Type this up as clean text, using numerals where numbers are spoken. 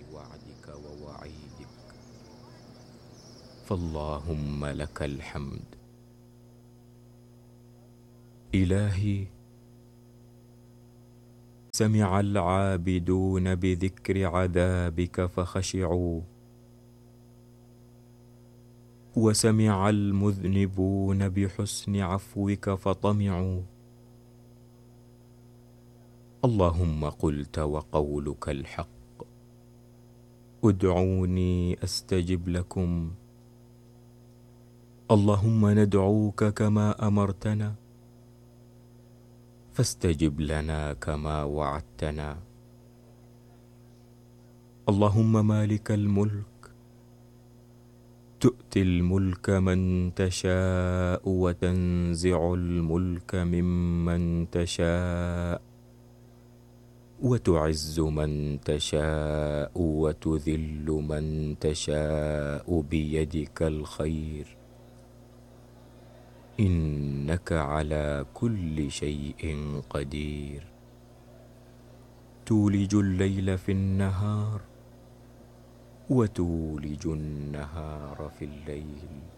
وعدك ووعيدك، فاللهم لك الحمد. إلهي، سمع العابدون بذكر عذابك فخشعوا، وسمع المذنبون بحسن عفوك فطمعوا. اللهم قلت وقولك الحق، ادعوني أستجب لكم. اللهم ندعوك كما أمرتنا، فاستجب لنا كما وعدتنا. اللهم مالك الملك، تؤتي الملك من تشاء وتنزع الملك ممن تشاء، وتعز من تشاء وتذل من تشاء بيدك الخير، إنك على كل شيء قدير. تولج الليل في النهار، وتولج النهار في الليل،